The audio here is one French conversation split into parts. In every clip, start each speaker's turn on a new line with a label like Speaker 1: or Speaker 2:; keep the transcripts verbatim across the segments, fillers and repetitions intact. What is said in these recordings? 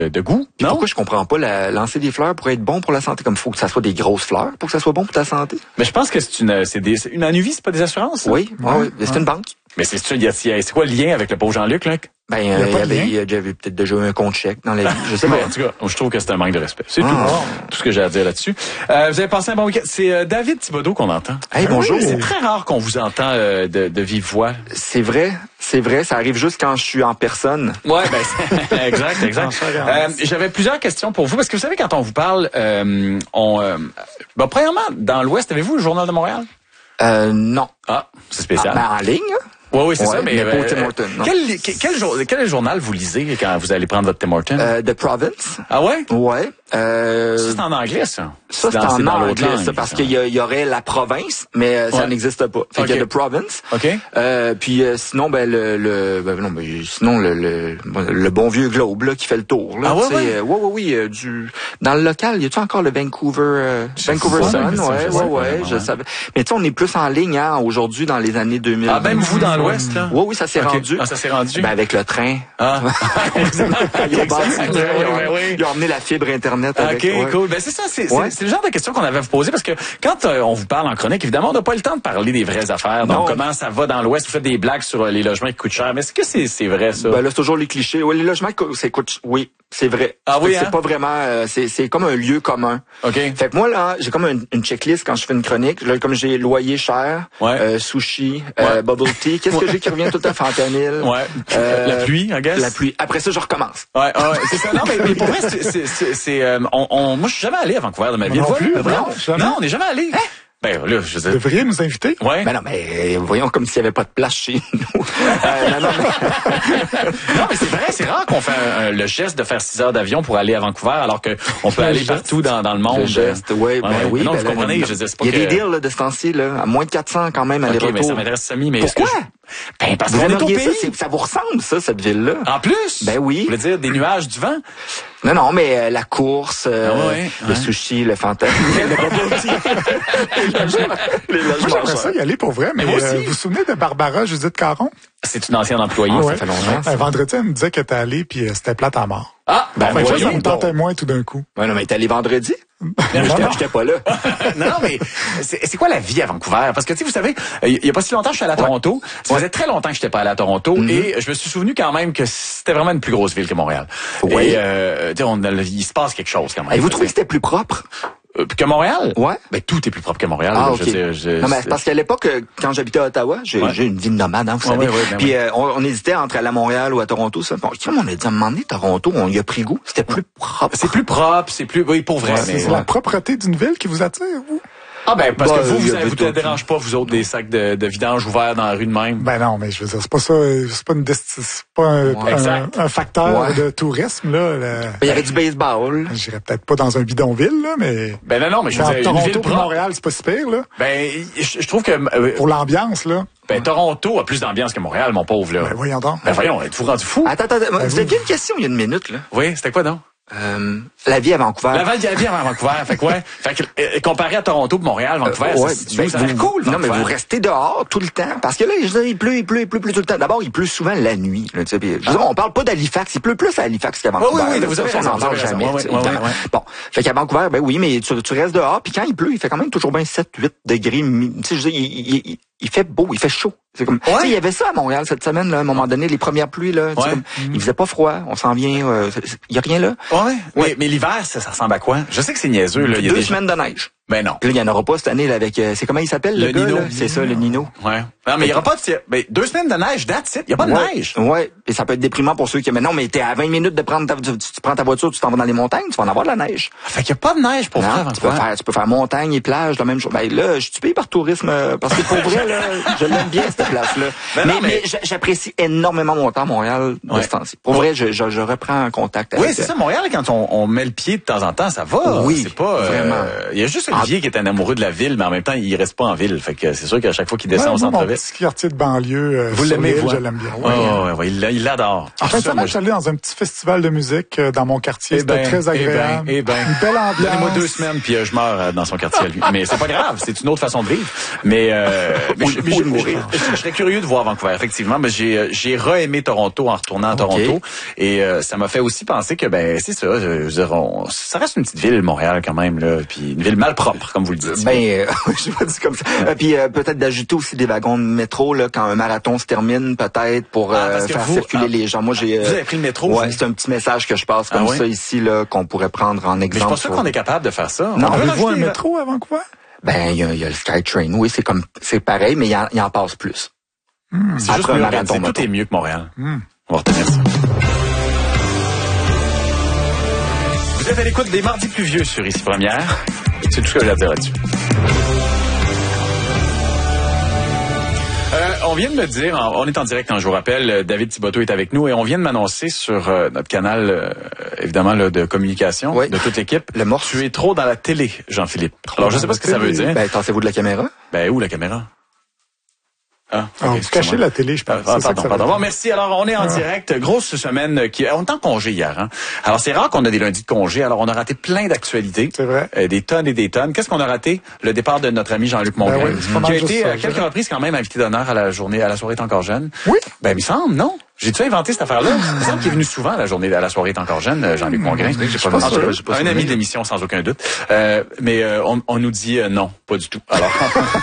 Speaker 1: de goût.
Speaker 2: Non? Pourquoi je comprends pas la, lancer des fleurs pour être bon pour la santé? Comme faut que ça soit des grosses fleurs pour que ça soit bon pour ta santé.
Speaker 1: Mais je pense que c'est une, c'est des, une Anuvie, c'est pas des assurances?
Speaker 2: Oui, oui, oui. C'est une banque.
Speaker 1: Mais c'est c'est quoi le lien avec le pauvre Jean-Luc, là?
Speaker 2: Ben, il y, euh, y avait, il y avait peut-être déjà eu un compte chèque dans la vie. Je sais pas.
Speaker 1: En tout cas, je trouve que c'est un manque de respect. C'est
Speaker 2: ah.
Speaker 1: tout. Tout ce que j'ai à dire là-dessus. Euh, vous avez passé un bon week-end. C'est euh, David Thibodeau qu'on entend.
Speaker 2: Hey, bonjour.
Speaker 1: Oui, c'est très rare qu'on vous entend euh, de, de vive voix.
Speaker 2: C'est vrai. C'est vrai. Ça arrive juste quand je suis en personne.
Speaker 1: Ouais, ben, exact, exact. euh, j'avais plusieurs questions pour vous parce que vous savez, quand on vous parle, euh, on, euh, ben, premièrement, dans l'Ouest, avez-vous le Journal de Montréal?
Speaker 2: Euh, non.
Speaker 1: Ah, c'est spécial.
Speaker 2: Ah, ben, en ligne,
Speaker 1: Oui, oui, c'est
Speaker 2: ouais,
Speaker 1: ça, mais,
Speaker 2: mais
Speaker 1: euh,
Speaker 2: pas Tim Hortons, non.
Speaker 1: Quel, quel, quel, jour, quel journal vous lisez quand vous allez prendre votre Tim Hortons?
Speaker 2: Euh, The Province.
Speaker 1: Ah ouais?
Speaker 2: Ouais. Euh,
Speaker 1: ça, c'est en anglais, ça?
Speaker 2: Ça, c'est, c'est en anglais, langue, ça, parce qu'il y, y aurait la province, mais euh, ça ouais. n'existe pas. Fait okay. qu'il y a The Province.
Speaker 1: OK.
Speaker 2: Euh, puis euh, sinon, ben, le, le ben, non, ben, sinon, le, le, le bon vieux Globe, là, qui fait le tour, là.
Speaker 1: Ah ouais, ouais?
Speaker 2: Euh, ouais, ouais, oui, euh, du, dans le local, y a-tu encore le Vancouver, euh, Vancouver Sun? Ouais, ouais, ouais, je savais. Mais tu sais, on est plus en ligne, hein, aujourd'hui, dans les années deux mille.
Speaker 1: Ah, même vous, dans l'Ouest, là?
Speaker 2: Oui, oui, ça s'est okay. rendu.
Speaker 1: Ah, ça s'est rendu?
Speaker 2: Ben, avec le train.
Speaker 1: Ah.
Speaker 2: ils, ont bâti, ils, ont, ils ont emmené la fibre Internet avec.
Speaker 1: OK, ouais. Cool. Ben, c'est ça, c'est, ouais. c'est, c'est le genre de question qu'on avait à vous poser parce que quand euh, on vous parle en chronique, évidemment, on n'a pas le temps de parler des vraies affaires. Donc, non. comment ça va dans l'Ouest? Vous faites des blagues sur euh, les logements qui coûtent cher. Mais est-ce que c'est, c'est vrai, ça?
Speaker 2: Ben là, c'est toujours les clichés. Oui, les logements, c'est coûte, oui, c'est vrai.
Speaker 1: Ah oui,
Speaker 2: c'est
Speaker 1: hein?
Speaker 2: pas vraiment, euh, c'est, c'est comme un lieu commun.
Speaker 1: OK.
Speaker 2: Fait que moi, là, j'ai comme une, une checklist quand je fais une chronique. Là, comme j'ai loyer cher,
Speaker 1: ouais.
Speaker 2: euh, sushi,
Speaker 1: ouais.
Speaker 2: euh, bubble tea. Qu'est-ce que j'ai qui revient tout le temps? Fentanyl.
Speaker 1: Ouais. Euh, la pluie, I guess.
Speaker 2: La pluie. Après ça, je recommence.
Speaker 1: Ouais, ouais, c'est ça. Non, mais, mais pour vrai, c'est, c'est, c'est, c'est euh, on, on, moi, je suis jamais allé à Vancouver de ma vie.
Speaker 3: Non plus,
Speaker 1: non,
Speaker 3: non,
Speaker 1: non, on n'est jamais allé. Hein? Ben là, je veux dire.
Speaker 3: Vous devriez nous inviter.
Speaker 1: Ouais.
Speaker 2: Ben non, mais voyons comme s'il n'y avait pas de place chez nous. euh, non, non, mais...
Speaker 1: non, mais c'est vrai, c'est rare qu'on fait un, un, le geste de faire six heures d'avion pour aller à Vancouver, alors que on peut le aller geste. partout dans, dans le monde.
Speaker 2: Le geste, ouais, ben ouais, oui.
Speaker 1: Non,
Speaker 2: ben
Speaker 1: vous
Speaker 2: là,
Speaker 1: comprenez,
Speaker 2: là,
Speaker 1: je veux dire, c'est pas
Speaker 2: il y a
Speaker 1: que...
Speaker 2: des deals là, de ce temps-ci, là, à moins de quatre cents quand même, aller-retour.
Speaker 1: OK, mais ça m'intéresse semi, mais...
Speaker 2: Pourquoi?
Speaker 1: Je... Ben, parce
Speaker 2: vous
Speaker 1: qu'on est au pays.
Speaker 2: Ça, ça vous ressemble, ça, cette ville-là.
Speaker 1: En plus?
Speaker 2: Ben oui.
Speaker 1: Vous voulez dire des nuages du vent?
Speaker 2: Non, non, mais euh, la course, euh,
Speaker 1: ah ouais,
Speaker 2: le
Speaker 1: ouais.
Speaker 2: sushi, le fantasme.
Speaker 3: les Moi, j'aimerais ça y aller pour vrai, mais, mais euh, vous vous souvenez de Barbara Judith Caron?
Speaker 1: C'est une ancienne employée,
Speaker 3: ah,
Speaker 1: ça
Speaker 3: ouais.
Speaker 1: fait longtemps.
Speaker 3: Un vendredi, elle me disait qu'elle était allée, puis euh, c'était plate à mort.
Speaker 1: Ah, ben
Speaker 3: enfin,
Speaker 1: voyons,
Speaker 3: ça me tentait moins tout d'un coup.
Speaker 2: Ouais, non, mais t'es allé vendredi? J'étais pas là.
Speaker 1: non, non, mais c'est, c'est quoi la vie à Vancouver? Parce que, tu sais, vous savez, il y a pas si longtemps, je suis allé à Toronto. Ouais. Ça faisait très longtemps que j'étais pas allé à Toronto. Mm-hmm. Et je me suis souvenu quand même que c'était vraiment une plus grosse ville que Montréal.
Speaker 2: Oui.
Speaker 1: Et, euh, tu sais, on, il se passe quelque chose quand même.
Speaker 2: Et vous trouvez que c'était plus propre?
Speaker 1: Euh, que Montréal?
Speaker 2: Ouais.
Speaker 1: Ben, tout est plus propre que Montréal.
Speaker 2: Ah,
Speaker 1: là,
Speaker 2: okay.
Speaker 1: je veux dire, je,
Speaker 2: non, mais c'est parce qu'à l'époque, quand j'habitais à Ottawa, j'ai, ouais. j'ai une vie de nomade, hein, vous
Speaker 1: ouais,
Speaker 2: savez.
Speaker 1: Ouais, ouais, ben
Speaker 2: puis
Speaker 1: ouais.
Speaker 2: euh, on, on hésitait entre aller à Montréal ou à Toronto. Ça. Bon, comme on a dit à un moment donné, Toronto, on y a pris goût. C'était plus propre.
Speaker 1: C'est plus propre, c'est plus... Oui, pour vrai.
Speaker 3: Ouais,
Speaker 1: mais,
Speaker 3: c'est
Speaker 1: ouais.
Speaker 3: la propreté d'une ville qui vous attire, vous?
Speaker 1: Ah ben, parce
Speaker 2: bah,
Speaker 1: que vous, vous, vous, vous ne
Speaker 2: tout.
Speaker 1: dérange pas, vous autres, des sacs de, de vidange ouverts dans la rue de même.
Speaker 3: Ben non, mais je veux dire, c'est pas ça, c'est pas une desti- c'est pas un,
Speaker 1: ouais,
Speaker 3: un, un facteur
Speaker 2: ouais.
Speaker 3: de tourisme, là. Le...
Speaker 2: Il y avait du baseball.
Speaker 3: J'irais peut-être pas dans un bidonville, là, mais...
Speaker 1: Ben non, non, mais je veux dire,
Speaker 3: Toronto
Speaker 1: une ville
Speaker 3: pour Montréal, c'est pas si pire, là.
Speaker 1: Ben, je, je trouve que... Euh,
Speaker 3: pour l'ambiance, là.
Speaker 1: Ben, Toronto a plus d'ambiance que Montréal, mon pauvre, là.
Speaker 3: Ben voyons donc.
Speaker 1: Ben voyons, êtes-vous rendu fou?
Speaker 2: Attends, attends,
Speaker 3: ben,
Speaker 2: vous aviez une question il y a une minute, là.
Speaker 1: Oui, c'était quoi, donc?
Speaker 2: Euh, la vie à Vancouver.
Speaker 1: La vie à Vancouver, fait que ouais. Fait que, euh, comparé à Toronto, Montréal, Vancouver, euh, ouais, ça, ben, ça a l'air cool, Vancouver.
Speaker 2: Non, mais vous restez dehors tout le temps. Parce que là, je dis, il pleut, il pleut, il pleut, il pleut tout le temps. D'abord, il pleut souvent la nuit, là, tu sais. Puis, ah. On parle pas d'Halifax. Il pleut plus à Halifax qu'à Vancouver.
Speaker 1: Oui, oui, oui,
Speaker 2: là,
Speaker 1: vous avez
Speaker 2: ça,
Speaker 1: raison,
Speaker 2: on n'en parle jamais.
Speaker 1: Ouais, ouais, ouais, ouais.
Speaker 2: Bon. Fait qu'à Vancouver, ben oui, mais tu, tu restes dehors. Puis quand il pleut, il fait quand même toujours bien sept, huit degrés. Tu sais, je dis, il, il, il, il fait beau, il fait chaud. C'est comme, ouais. il y avait ça à Montréal cette semaine, là, à un moment donné, les premières pluies, là. Ouais. Comme, mm-hmm. Il faisait pas froid, on s'en vient, euh, il y a rien là.
Speaker 1: Ouais. ouais. Mais, mais l'hiver, ça, ça ressemble à quoi? Je sais que c'est niaiseux, là. Il y a
Speaker 2: Deux
Speaker 1: des...
Speaker 2: semaines de neige.
Speaker 1: Ben non.
Speaker 2: Puis là, il y en aura pas cette année, là, avec, euh, c'est comment il s'appelle, le, le gars, Nino. Là? C'est ça, le Nino.
Speaker 1: Ouais. Non, mais il y aura pas de, ben, deux semaines de neige, that's it. Il y a pas de
Speaker 2: ouais.
Speaker 1: neige.
Speaker 2: Ouais. Et ça peut être déprimant pour ceux qui, mais non, mais t'es à vingt minutes de prendre ta, tu, tu prends ta voiture, tu t'en vas dans les montagnes, tu vas en avoir de la neige.
Speaker 1: Fait qu'il y a pas de neige pour
Speaker 2: non,
Speaker 1: faire avant
Speaker 2: tu peux faire, tu peux faire montagne et plage, la même chose. Ben là, je suis payé par tourisme, parce que pour vrai, là, je l'aime bien, cette place-là. Ben mais, non, mais, mais j'apprécie énormément mon temps à Montréal de ouais. ce temps-ci. Pour ouais. vrai, je, je, je reprends un contact avec.
Speaker 1: Oui, c'est ça, Montréal, quand on, on met le pied de temps en temps, ça va.
Speaker 2: Oui.
Speaker 1: C'est pas,
Speaker 2: vraiment.
Speaker 1: Il euh, y a juste Olivier ah. qui est un amoureux de la ville, mais en même temps, il reste pas en ville. Fait que c'est sûr qu'à chaque fois qu'il descend
Speaker 3: ouais,
Speaker 1: au centre-ville.
Speaker 3: Mon petit quartier de banlieue, euh,
Speaker 1: vous l'aimez, vous?
Speaker 3: Je l'aime bien.
Speaker 1: Oui, oh, ouais, ouais, il l'adore.
Speaker 3: En fait, ça, moi, je suis allé dans un petit festival de musique euh, euh, dans mon quartier.
Speaker 1: Eh
Speaker 3: C'était
Speaker 1: ben,
Speaker 3: très agréable.
Speaker 1: Eh ben, eh ben.
Speaker 3: Une belle ambiance.
Speaker 1: Donnez-moi deux semaines, puis euh, je meurs euh, dans son quartier à lui. Mais c'est pas grave, c'est une autre façon de vivre. Mais, euh, mais je, je, je, je, je serais curieux de voir Vancouver, effectivement. Mais j'ai, j'ai re-aimé Toronto en retournant à Toronto. Okay. Et euh, ça m'a fait aussi penser que, ben, c'est ça, je veux dire, on, ça reste une petite ville, Montréal, quand même, là. Puis une ville malpropre, comme vous le dites.
Speaker 2: Ben, euh, je vais dire comme ça. Ouais. Euh, puis euh, peut-être d'ajouter aussi des wagons de métro, là, quand un marathon se termine, peut-être, pour
Speaker 1: ah,
Speaker 2: euh, faire vous, circuler ah, les gens. Moi, j'ai.
Speaker 1: Vous avez pris le métro?
Speaker 2: Ouais, c'est un petit message que je passe comme ah, ça oui? ici, là, qu'on pourrait prendre en exemple.
Speaker 1: Mais je pense pas qu'on est capable de faire ça.
Speaker 3: Non, avez-vous un métro à Vancouver?
Speaker 2: Ben, il y a, y a le SkyTrain. Oui, c'est comme, c'est pareil, mais il y, y en passe plus.
Speaker 1: Hmm. C'est juste un marathon. Tout est mieux que Montréal. Hmm. On va retenir ça. Vous êtes à l'écoute des Mardis pluvieux sur Ici Première. C'est tout ce que j'ai à dire là-dessus. Euh, on vient de me dire, on est en direct, hein, je vous rappelle, David Thibodeau est avec nous et on vient de m'annoncer sur euh, notre canal, euh, évidemment, là, de communication oui. de toute l'équipe.
Speaker 2: Le morse.
Speaker 1: Tu es trop dans la télé, Jean-Philippe. Alors, je sais pas ce que ça veut dire.
Speaker 2: Ben, pensez-vous de la caméra?
Speaker 1: Ben, où la caméra?
Speaker 3: Ah, okay, vous cachez la télé, je pense.
Speaker 1: Ah, pardon, pardon. Bon, merci. Alors, on est en ah. direct. Grosse semaine qui on est en congé hier. Hein? Alors, c'est rare qu'on a des lundis de congé. Alors, on a raté plein d'actualités.
Speaker 3: C'est vrai.
Speaker 1: Euh, des tonnes et des tonnes. Qu'est-ce qu'on a raté? Le départ de notre ami Jean-Luc Mongrain,
Speaker 3: ben oui,
Speaker 1: qui a été à quelques reprises quand même invité d'honneur à la journée, à la soirée T'es encore jeune.
Speaker 3: Oui.
Speaker 1: Ben, il me semble, non? J'ai-tu inventé cette affaire-là? Il me semble qu'il est venu souvent à la journée, à la soirée T'es encore jeune, Jean-Luc Mongrain.
Speaker 2: J'ai pas pas sûr,
Speaker 1: pas un ami de l'émission, sans aucun doute. Euh, mais euh, on, on nous dit euh, non, pas du tout. Alors.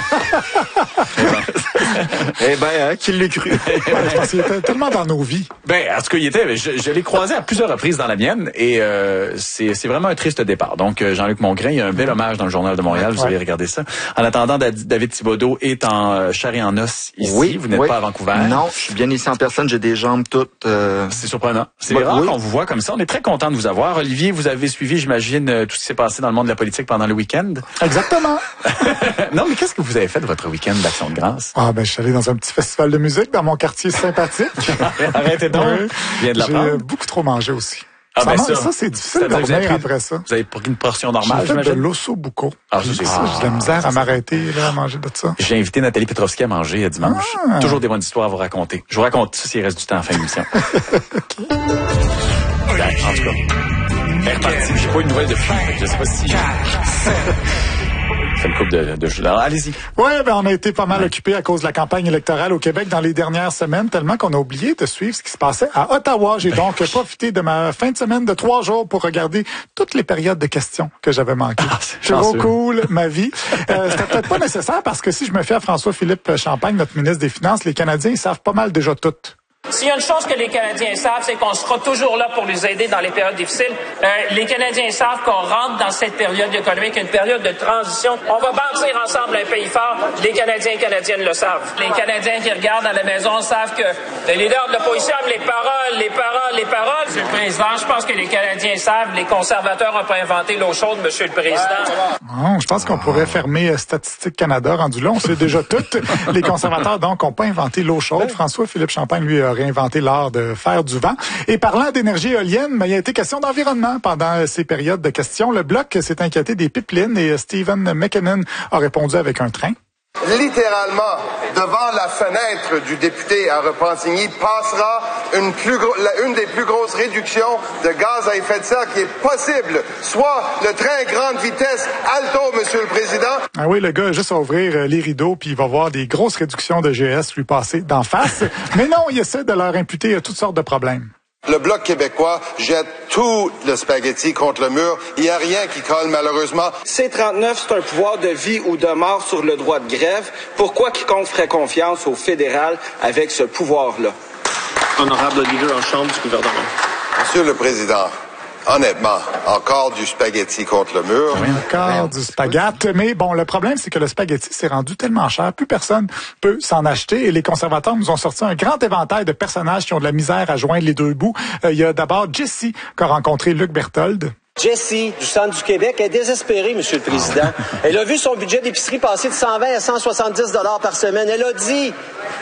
Speaker 2: Eh ben, hein, qui l'a cru?
Speaker 3: Ouais, je pense qu'il était tellement dans nos vies.
Speaker 1: Ben, en tout cas, il était. Je, je l'ai croisé à plusieurs reprises dans la mienne et euh, c'est, c'est vraiment un triste départ. Donc, Jean-Luc Mongrain, il y a un bel hommage dans le Journal de Montréal. Vous ouais. allez regarder ça. En attendant, David Thibodeau est en chair et en os ici.
Speaker 2: Oui,
Speaker 1: vous n'êtes
Speaker 2: oui.
Speaker 1: pas à Vancouver.
Speaker 2: Non, je suis bien ici en personne. J'ai des jambes toutes. Euh...
Speaker 1: C'est surprenant. C'est
Speaker 2: bah,
Speaker 1: rare
Speaker 2: oui.
Speaker 1: qu'on vous voit comme ça. On est très content de vous avoir. Olivier, vous avez suivi, j'imagine, tout ce qui s'est passé dans le monde de la politique pendant le week-end.
Speaker 3: Exactement.
Speaker 1: Non, mais qu'est-ce que vous avez fait de votre week-end d'Action de grâce?
Speaker 3: Ah ben, je suis allé dans un petit festival de musique dans mon quartier sympathique.
Speaker 1: Arrêtez donc. Oui. Viens de
Speaker 3: J'ai beaucoup trop mangé aussi.
Speaker 1: Ah
Speaker 3: ça,
Speaker 1: ben
Speaker 3: ça,
Speaker 1: ça,
Speaker 3: ça c'est difficile de revenir après ça.
Speaker 1: Vous avez pris une portion normale,
Speaker 3: j'ai fait de l'osso bucco.
Speaker 1: Ah, ça, c'est
Speaker 3: ça. J'ai de la misère à m'arrêter là, à manger de ça.
Speaker 1: J'ai invité Nathalie Petrovski à manger dimanche. Ah. Toujours des bonnes histoires à vous raconter. Je vous raconte ça s'il reste du temps à la fin de l'émission. Okay. Ben, en tout cas, elle est repartie. J'ai pas eu de nouvelles depuis. Je sais pas si... C'est une couple de, de jeux. Alors, allez-y.
Speaker 3: Oui, ben, on a été pas mal occupés à cause de la campagne électorale au Québec dans les dernières semaines, tellement qu'on a oublié de suivre ce qui se passait à Ottawa. J'ai donc profité de ma fin de semaine de trois jours pour regarder toutes les périodes de questions que j'avais manquées. Ah, c'est trop cool, ma vie. Euh, c'était peut-être pas nécessaire parce que si je me fie à François-Philippe Champagne, notre ministre des Finances, les Canadiens, ils savent pas mal déjà tout.
Speaker 4: S'il y a une chose que les Canadiens savent, c'est qu'on sera toujours là pour les aider dans les périodes difficiles. Euh, les Canadiens savent qu'on rentre dans cette période économique, une période de transition. On va bâtir ensemble un pays fort. Les Canadiens et Canadiennes le savent. Les Canadiens qui regardent à la maison savent que les leaders de l'opposition aiment les paroles, les paroles, les paroles. Monsieur le Président, je pense que les Canadiens savent, les conservateurs n'ont pas inventé l'eau chaude, Monsieur le Président.
Speaker 3: Oh, je pense qu'on pourrait fermer Statistique Canada rendu là. On sait déjà tout. Les conservateurs, donc, n'ont pas inventé l'eau chaude. François-Philippe Champagne, lui, a réinventé l'art de faire du vent. Et parlant d'énergie éolienne, il y a été question d'environnement pendant ces périodes de questions. Le Bloc s'est inquiété des pipelines et Stephen McKinnon a répondu avec un train.
Speaker 5: Littéralement, devant la fenêtre du député à Repentigny passera une, plus gros, la, une des plus grosses réductions de gaz à effet de serre qui est possible, soit le train grande vitesse Alto, Monsieur le Président.
Speaker 3: Ah oui, le gars a juste à ouvrir les rideaux puis il va voir des grosses réductions de G S lui passer d'en face. Mais non, il essaie de leur imputer toutes sortes de problèmes.
Speaker 5: Le Bloc québécois jette tout le spaghetti contre le mur. Il n'y a rien qui colle, malheureusement.
Speaker 6: C trente-neuf, c'est un pouvoir de vie ou de mort sur le droit de grève. Pourquoi quiconque ferait confiance au fédéral avec ce pouvoir-là?
Speaker 7: Honorable leader en chambre du gouvernement.
Speaker 5: Monsieur le Président, honnêtement, encore du spaghetti contre le mur.
Speaker 3: Oui, encore du spaghetti. Mais bon, le problème, c'est que le spaghetti s'est rendu tellement cher, plus personne peut s'en acheter. Et les conservateurs nous ont sorti un grand éventail de personnages qui ont de la misère à joindre les deux bouts. Euh, il y a d'abord Jessie, qu'a rencontré Luc Berthold.
Speaker 8: Jessie, du centre du Québec, est désespérée, Monsieur le Président. Elle a vu son budget d'épicerie passer de cent vingt à cent soixante-dix dollars par semaine. Elle a dit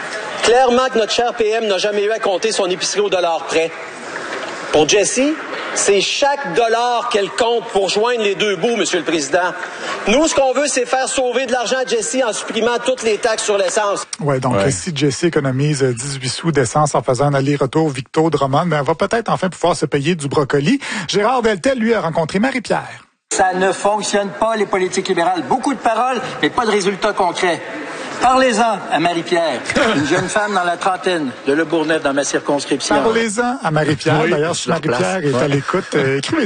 Speaker 8: clairement que notre cher P M n'a jamais eu à compter son épicerie au dollar près. Pour Jessie, C'est chaque dollar qu'elle compte pour joindre les deux bouts, Monsieur le Président. Nous, ce qu'on veut, c'est faire sauver de l'argent à Jessie en supprimant toutes les taxes sur l'essence.
Speaker 3: Ouais, donc ouais. Si Jessie économise dix-huit sous d'essence en faisant un aller-retour Victo-Drummond, ben, elle va peut-être enfin pouvoir se payer du brocoli. Gérard Deltel, lui, a rencontré Marie-Pierre.
Speaker 9: Ça ne fonctionne pas, les politiques libérales. Beaucoup de paroles, mais pas de résultats concrets. Parlez-en à Marie-Pierre, une jeune femme dans la trentaine de Le Bourgneuf dans ma circonscription.
Speaker 3: Parlez-en à Marie-Pierre. Oui, d'ailleurs, si Marie-Pierre est à l'écoute, euh, écrivez